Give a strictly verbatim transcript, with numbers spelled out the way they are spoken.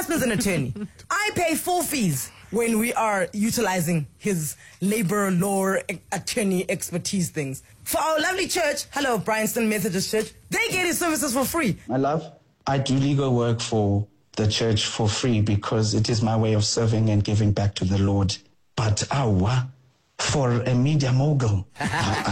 husband's an attorney. I pay full fees when we are utilizing his labor law attorney expertise things. For our lovely church, hello, Bryanston Methodist Church, they get his services for free. My love, I do legal work for the church for free because it is my way of serving and giving back to the Lord. But awa, for a media mogul,